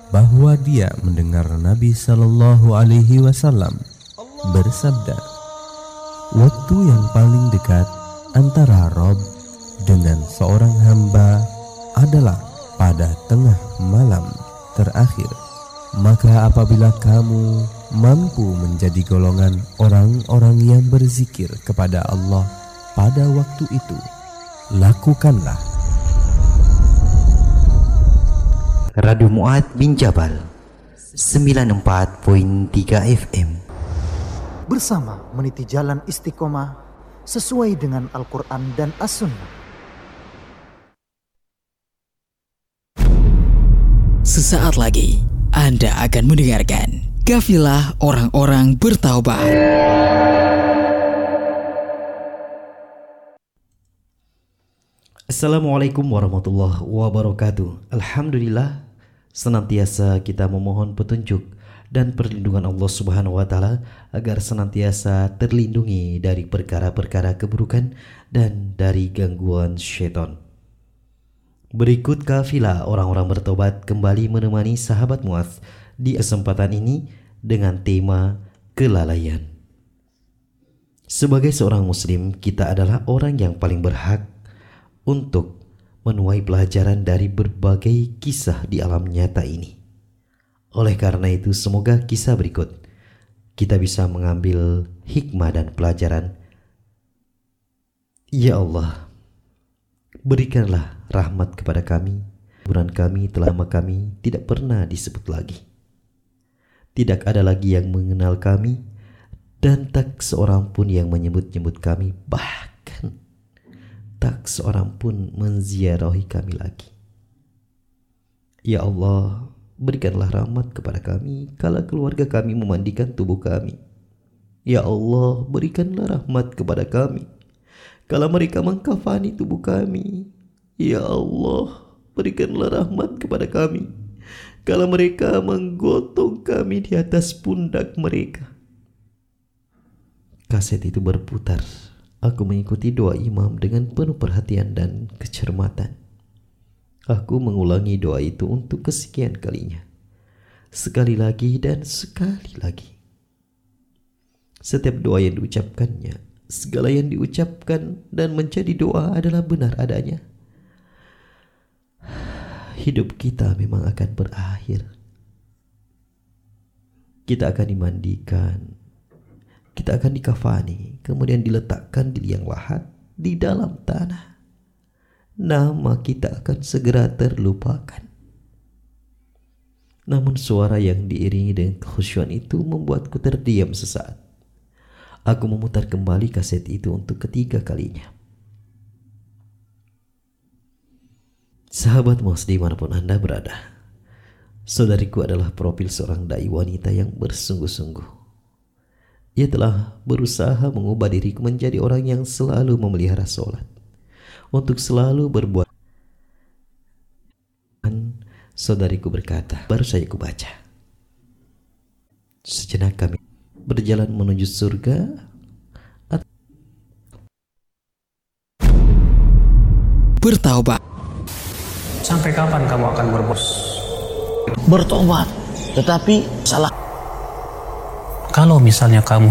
bahwa dia mendengar Nabi Shallallahu Alaihi Wasallam bersabda, waktu yang paling dekat antara Rob dengan seorang hamba adalah pada tengah malam terakhir. Maka apabila kamu mampu menjadi golongan orang-orang yang berzikir kepada Allah pada waktu itu, lakukanlah. Radio Mu'ad bin Jabal 94.3 FM bersama meniti jalan istiqomah sesuai dengan Al-Quran dan As-Sunnah. Sesaat lagi Anda akan mendengarkan Kafilah Orang-orang Bertaubat. Assalamualaikum warahmatullahi wabarakatuh. Alhamdulillah, senantiasa kita memohon petunjuk dan perlindungan Allah Subhanahu wa taala agar senantiasa terlindungi dari perkara-perkara keburukan dan dari gangguan syaitan. Berikut kafilah orang-orang bertobat kembali menemani sahabat Mu'adz di kesempatan ini dengan tema kelalaian. Sebagai seorang muslim, kita adalah orang yang paling berhak untuk menuai pelajaran dari berbagai kisah di alam nyata ini. Oleh karena itu, semoga kisah berikut kita bisa mengambil hikmah dan pelajaran. Ya Allah, berikanlah rahmat kepada kami. Kuburan kami telah lama kami tidak pernah disebut lagi. Tidak ada lagi yang mengenal kami, dan tak seorang pun yang menyebut-nyebut kami, bahkan tak seorang pun menziarahi kami lagi. Ya Allah, berikanlah rahmat kepada kami kala keluarga kami memandikan tubuh kami. Ya Allah, berikanlah rahmat kepada kami kala mereka mengkafani tubuh kami. Ya Allah, berikanlah rahmat kepada kami kala mereka menggotong kami di atas pundak mereka. Kaset itu berputar. Aku mengikuti doa imam dengan penuh perhatian dan kecermatan. Aku mengulangi doa itu untuk kesekian kalinya, sekali lagi dan sekali lagi. Setiap doa yang diucapkannya, segala yang diucapkan dan menjadi doa adalah benar adanya. Hidup kita memang akan berakhir. Kita akan dimandikan, kita akan dikafani, kemudian diletakkan di liang lahat di dalam tanah. Nama kita akan segera terlupakan. Namun suara yang diiringi dengan kekhusyuan itu membuatku terdiam sesaat. Aku memutar kembali kaset itu untuk ketiga kalinya. Sahabat Mu'adz dimanapun Anda berada, saudariku adalah profil seorang dai wanita yang bersungguh-sungguh. Ia telah berusaha mengubah diriku menjadi orang yang selalu memelihara sholat, untuk selalu berbuat. Saudariku berkata, baru saja ku baca, sejenak kami berjalan menuju surga. Bertaubat. Sampai kapan kamu akan bertobat, tetapi salah. Kalau misalnya kamu